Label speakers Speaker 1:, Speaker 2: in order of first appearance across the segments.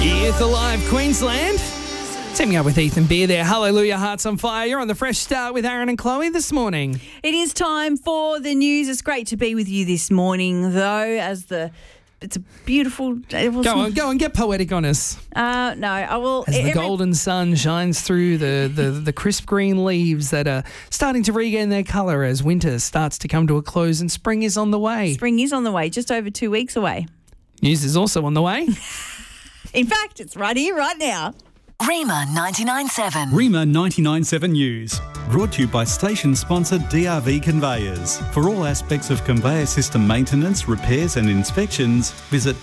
Speaker 1: Youth Alive Queensland. Teaming up with Ethan Beer there. Hallelujah, Hearts on Fire. You're on the Fresh Start with Aaron and Chloe this morning.
Speaker 2: It is time for the news. It's great to be with you this morning, though, it's a beautiful...
Speaker 1: Go on, get poetic on us.
Speaker 2: No, I will...
Speaker 1: As the golden sun shines through the crisp green leaves that are starting to regain their colour as winter starts to come to a close and spring is on the way.
Speaker 2: Spring is on the way, just over 2 weeks away.
Speaker 1: News is also on the way.
Speaker 2: In fact, it's right here, right now.
Speaker 3: Rima 99.7.
Speaker 4: Rima 99.7 News. Brought to you by station sponsor DRV Conveyors. For all aspects of conveyor system maintenance, repairs and inspections, visit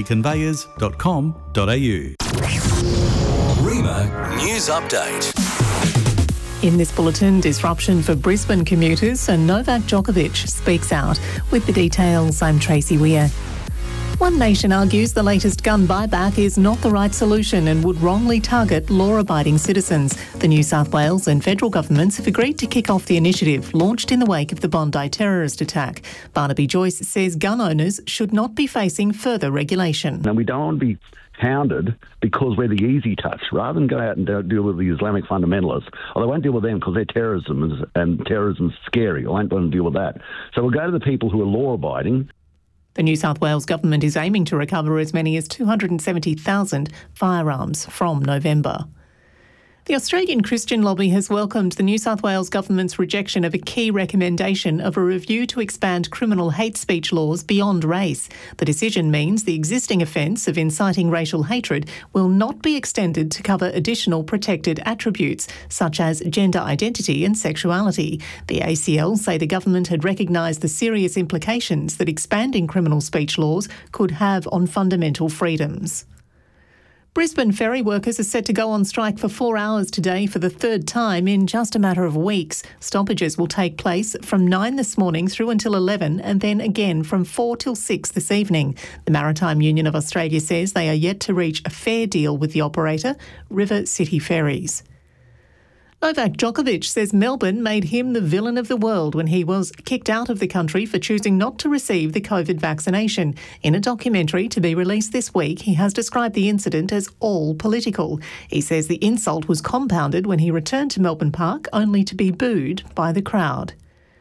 Speaker 4: drvconveyors.com.au.
Speaker 3: Rima News Update.
Speaker 5: In this bulletin, disruption for Brisbane commuters and Novak Djokovic speaks out. With the details, I'm Tracy Weir. One Nation argues the latest gun buyback is not the right solution and would wrongly target law-abiding citizens. The New South Wales and federal governments have agreed to kick off the initiative, launched in the wake of the Bondi terrorist attack. Barnaby Joyce says gun owners should not be facing further regulation.
Speaker 6: And we don't want to be hounded because we're the easy touch, rather than go out and deal with the Islamic fundamentalists. Well, I won't deal with them because their terrorism is scary. I won't want to deal with that. So we'll go to the people who are law-abiding.
Speaker 5: The New South Wales government is aiming to recover as many as 270,000 firearms from November. The Australian Christian Lobby has welcomed the New South Wales government's rejection of a key recommendation of a review to expand criminal hate speech laws beyond race. The decision means the existing offence of inciting racial hatred will not be extended to cover additional protected attributes, such as gender identity and sexuality. The ACL say the government had recognised the serious implications that expanding criminal speech laws could have on fundamental freedoms. Brisbane ferry workers are set to go on strike for 4 hours today for the third time in just a matter of weeks. Stoppages will take place from 9 this morning through until 11 and then again from 4 till 6 this evening. The Maritime Union of Australia says they are yet to reach a fair deal with the operator, River City Ferries. Novak Djokovic says Melbourne made him the villain of the world when he was kicked out of the country for choosing not to receive the COVID vaccination. In a documentary to be released this week, he has described the incident as all political. He says the insult was compounded when he returned to Melbourne Park only to be booed by the crowd.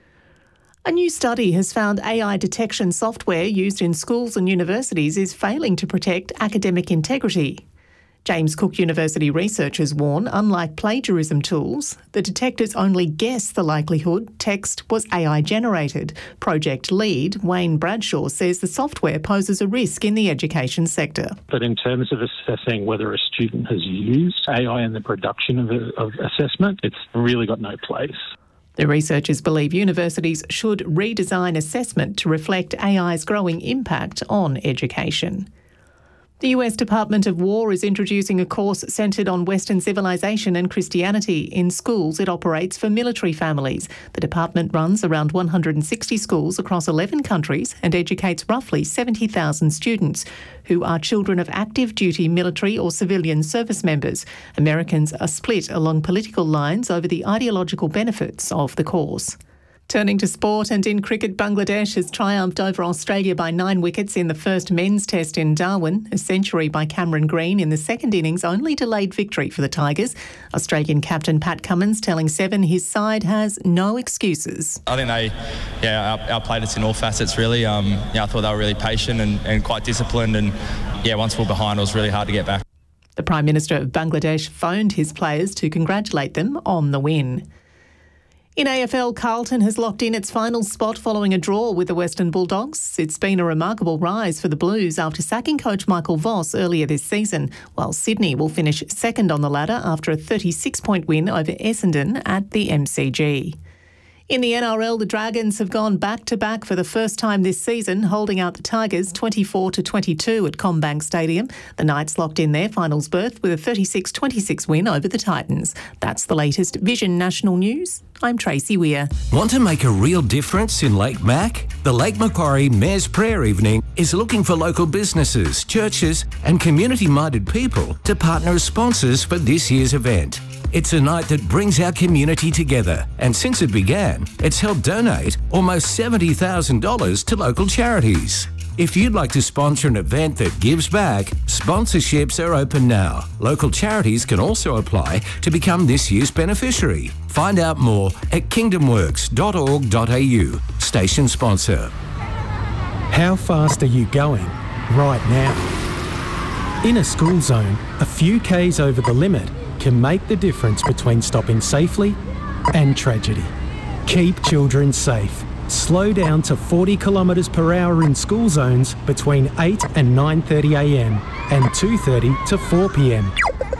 Speaker 5: A new study has found AI detection software used in schools and universities is failing to protect academic integrity. James Cook University researchers warn, unlike plagiarism tools, the detectors only guess the likelihood text was AI-generated. Project lead Wayne Bradshaw says the software poses a risk in the education sector.
Speaker 7: But in terms of assessing whether a student has used AI in the production of assessment, it's really got no place.
Speaker 5: The researchers believe universities should redesign assessment to reflect AI's growing impact on education. The US Department of War is introducing a course centred on Western civilization and Christianity in schools it operates for military families. The department runs around 160 schools across 11 countries and educates roughly 70,000 students who are children of active duty military or civilian service members. Americans are split along political lines over the ideological benefits of the course. Turning to sport, and in cricket, Bangladesh has triumphed over Australia by 9 wickets in the first men's test in Darwin. A century by Cameron Green in the second innings only delayed victory for the Tigers. Australian captain Pat Cummins telling Seven his side has no excuses.
Speaker 8: I think they outplayed us in all facets, really. I thought they were really patient and quite disciplined, and once we were behind, it was really hard to get back.
Speaker 5: The Prime Minister of Bangladesh phoned his players to congratulate them on the win. In AFL, Carlton has locked in its final spot following a draw with the Western Bulldogs. It's been a remarkable rise for the Blues after sacking coach Michael Voss earlier this season, while Sydney will finish second on the ladder after a 36-point win over Essendon at the MCG. In the NRL, the Dragons have gone back-to-back for the first time this season, holding out the Tigers 24-22 at CommBank Stadium. The Knights locked in their finals berth with a 36-26 win over the Titans. That's the latest Vision National News. I'm Tracy Weir.
Speaker 9: Want to make a real difference in Lake Mac? The Lake Macquarie Mayor's Prayer Evening is looking for local businesses, churches and community-minded people to partner as sponsors for this year's event. It's a night that brings our community together, and since it began, it's helped donate almost $70,000 to local charities. If you'd like to sponsor an event that gives back, sponsorships are open now. Local charities can also apply to become this year's beneficiary. Find out more at kingdomworks.org.au. Station sponsor.
Speaker 10: How fast are you going right now? In a school zone, a few Ks over the limit can make the difference between stopping safely and tragedy. Keep children safe. Slow down to 40 kilometres per hour in school zones between 8 and 9:30 a.m. and 2:30 to 4 p.m.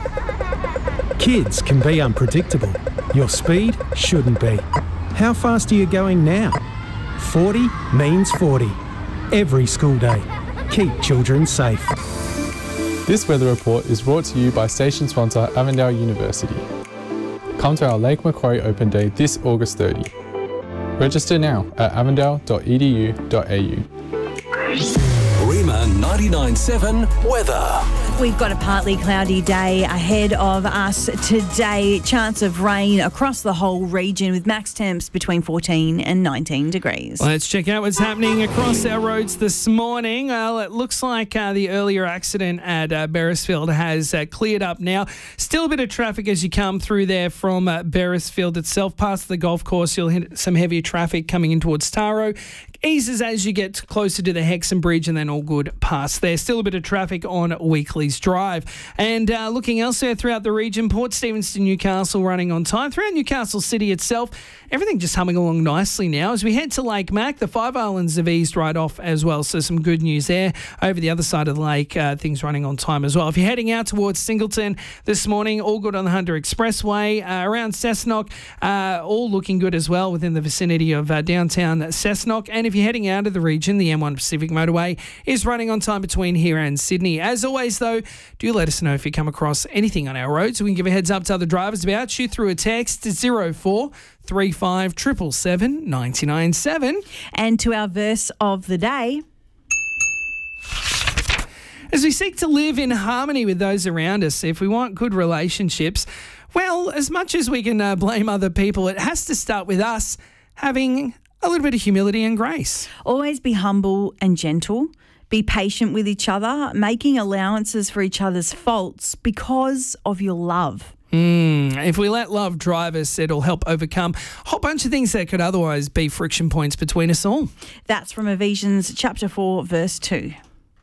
Speaker 10: Kids can be unpredictable. Your speed shouldn't be. How fast are you going now? 40 means 40. Every school day. Keep children safe.
Speaker 11: This weather report is brought to you by station sponsor Avondale University. Come to our Lake Macquarie Open Day this August 30. Register now at avondale.edu.au.
Speaker 3: Rima 99.7 weather.
Speaker 2: We've got a partly cloudy day ahead of us today. Chance of rain across the whole region with max temps between 14 and 19 degrees.
Speaker 1: Let's check out what's happening across our roads this morning. It looks like the earlier accident at Beresfield has cleared up now. Still a bit of traffic as you come through there from Beresfield itself. Past the golf course, you'll hit some heavier traffic coming in towards Taro. Eases as you get closer to the Hexham Bridge and then all good past there. Still a bit of traffic on Weekly's Drive. And looking elsewhere throughout the region, Port Stephens to Newcastle running on time. Throughout Newcastle City itself, everything just humming along nicely now. As we head to Lake Mac, the Five Islands have eased right off as well. So some good news there. Over the other side of the lake, things running on time as well. If you're heading out towards Singleton this morning, all good on the Hunter Expressway. Around Cessnock, all looking good as well within the vicinity of downtown Cessnock. And if you're heading out of the region, the M1 Pacific Motorway is running on time between here and Sydney. As always, though, do let us know if you come across anything on our roads. We can give a heads up to other drivers about. Shoot through a text to 0435 777 997.
Speaker 2: And to our verse of the day.
Speaker 1: As we seek to live in harmony with those around us, if we want good relationships, well, as much as we can blame other people, it has to start with us having a little bit of humility and grace.
Speaker 2: Always be humble and gentle. Be patient with each other, making allowances for each other's faults because of your love.
Speaker 1: If we let love drive us, it'll help overcome a whole bunch of things that could otherwise be friction points between us all.
Speaker 2: That's from Ephesians chapter 4, verse 2.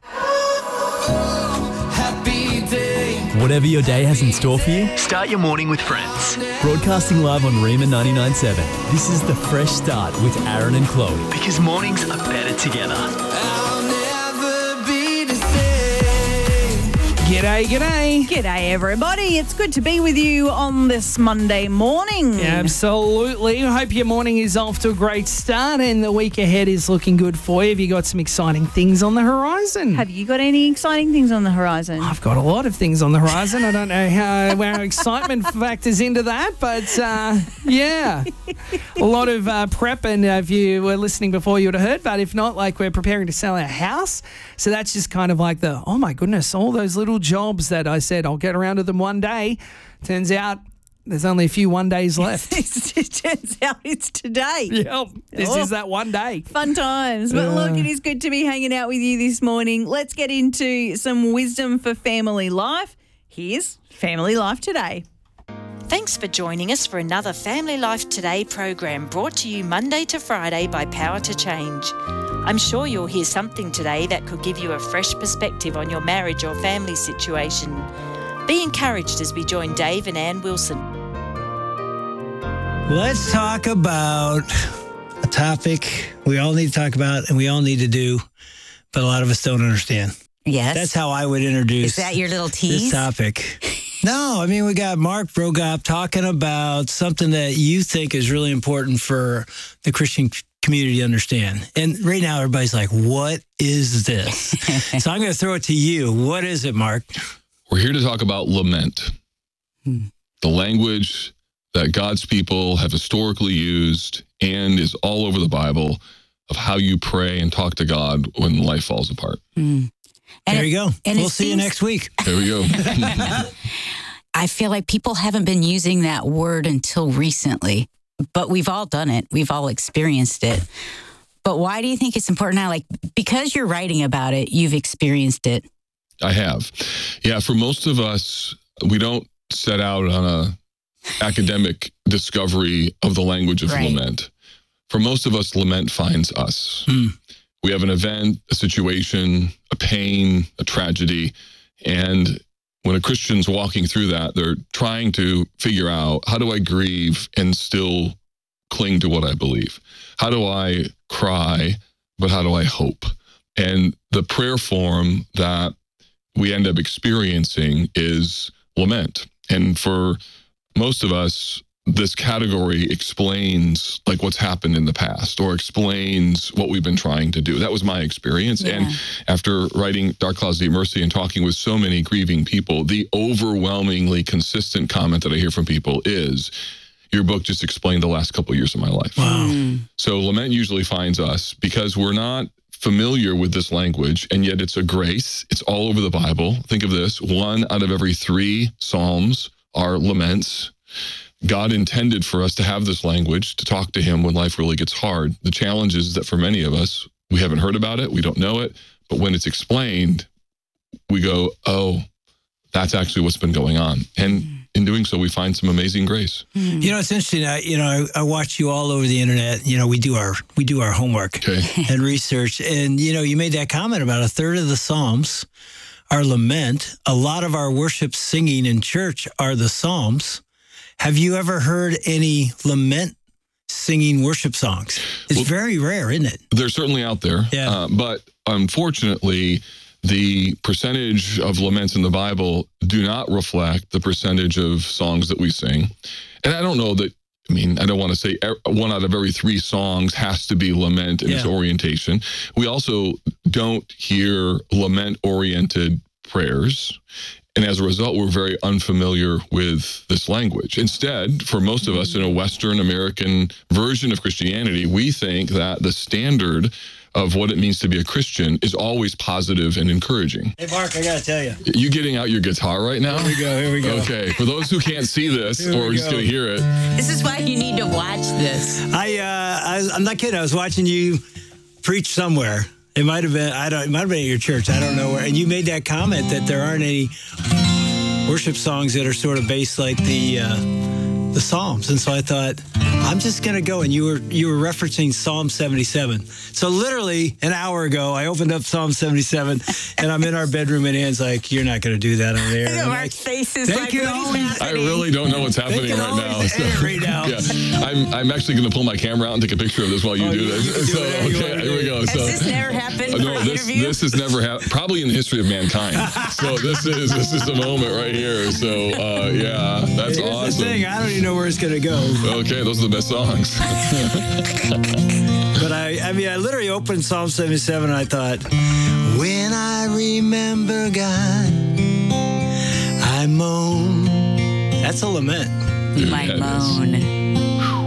Speaker 12: Whatever your day has in store for you,
Speaker 13: start your morning with Friends.
Speaker 12: Broadcasting live on Rima 99.7. This is the fresh start with Aaron and Chloe.
Speaker 13: Because mornings are better together.
Speaker 1: G'day, g'day.
Speaker 2: G'day, everybody. It's good to be with you on this Monday morning.
Speaker 1: Absolutely. I hope your morning is off to a great start and the week ahead is looking good for you. Have you got some exciting things on the horizon?
Speaker 2: Have you got any exciting things on the horizon?
Speaker 1: I've got a lot of things on the horizon. I don't know how our excitement factors into that, but yeah. A lot of prep, and if you were listening before, you would have heard, but if not, like we're preparing to sell our house. So that's just kind of like the, oh my goodness, all those little jobs that I said I'll get around to them one day. Turns out there's only a few one days left.
Speaker 2: It turns out it's today.
Speaker 1: Yep. This is that one day.
Speaker 2: Fun times. But look, it is good to be hanging out with you this morning. Let's get into some wisdom for family life. Here's Family Life Today.
Speaker 14: Thanks for joining us for another Family Life Today program brought to you Monday to Friday by Power to Change. I'm sure you'll hear something today that could give you a fresh perspective on your marriage or family situation. Be encouraged as we join Dave and Ann Wilson.
Speaker 15: Let's talk about a topic we all need to talk about and we all need to do, but a lot of us don't understand.
Speaker 16: Yes.
Speaker 15: That's how I would introduce
Speaker 16: Is that your little tease?
Speaker 15: This topic. No, I mean, we got Mark Brogop talking about something that you think is really important for the Christian community to understand. And right now, everybody's like, what is this? So I'm going to throw it to you. What is it, Mark?
Speaker 17: We're here to talk about lament, the language that God's people have historically used and is all over the Bible of how you pray and talk to God when life falls apart.
Speaker 15: There you go. We'll see you next week.
Speaker 17: There we go.
Speaker 16: I feel like people haven't been using that word until recently, but we've all done it. We've all experienced it. But why do you think it's important now? Like, because you're writing about it, you've experienced it.
Speaker 17: I have. Yeah, for most of us, we don't set out on a academic discovery of the language of lament. For most of us, lament finds us. We have an event, a situation, a pain, a tragedy, and when a Christian's walking through that, they're trying to figure out, how do I grieve and still cling to what I believe? How do I cry, but how do I hope? And the prayer form that we end up experiencing is lament. And for most of us, this category explains like what's happened in the past or explains what we've been trying to do. That was my experience. Yeah. And after writing Dark Clouds, Deep Mercy and talking with so many grieving people, the overwhelmingly consistent comment that I hear from people is, your book just explained the last couple of years of my life.
Speaker 15: Wow.
Speaker 17: So lament usually finds us because we're not familiar with this language, and yet it's a grace. It's all over the Bible. Think of this. 1 out of every 3 Psalms are laments. God intended for us to have this language, to talk to him when life really gets hard. The challenge is that for many of us, we haven't heard about it, we don't know it, but when it's explained, we go, oh, that's actually what's been going on. And in doing so, we find some amazing grace.
Speaker 15: You know, it's interesting. I watch you all over the internet. You know, we do our homework and research. And, you know, you made that comment about 1/3 of the Psalms are lament. A lot of our worship singing in church are the Psalms. Have you ever heard any lament singing worship songs? It's very rare, isn't it?
Speaker 17: They're certainly out there.
Speaker 15: Yeah.
Speaker 17: But unfortunately, the percentage of laments in the Bible do not reflect the percentage of songs that we sing. And I don't know that, I mean, I don't want to say 1 out of every 3 songs has to be lament in its orientation. We also don't hear lament-oriented prayers. And as a result, we're very unfamiliar with this language. Instead, for most of us in a Western American version of Christianity, we think that the standard of what it means to be a Christian is always positive and encouraging.
Speaker 15: Hey, Mark, I got to tell you.
Speaker 17: You getting out your guitar right now?
Speaker 15: Here we go.
Speaker 17: Okay, for those who can't see this or just going to hear it.
Speaker 16: This is why you need to watch this.
Speaker 15: I'm not kidding. I was watching you preach somewhere. It might have been, it might have been at your church. I don't know where. And you made that comment that there aren't any worship songs that are sort of based like the Psalms. And so I thought, I'm just going to go. And you were referencing Psalm 77. So literally an hour ago, I opened up Psalm 77 and I'm in our bedroom and Anne's like, you're not going to do that on there.
Speaker 16: Mark's face is like,
Speaker 17: I really don't know what's happening right now. I'm actually going to pull my camera out and take a picture of this while you do this. So, okay, here we go.
Speaker 16: Has this never happened for an interview?
Speaker 17: This has never happened, probably in the history of mankind. So this is the moment right here. So yeah, that's awesome.
Speaker 15: The thing, I don't even know where it's going to go.
Speaker 17: Okay, those are the best songs.
Speaker 15: But I mean, I literally opened Psalm 77 and I thought, when I remember God, I moan. That's a lament.
Speaker 16: You might moan.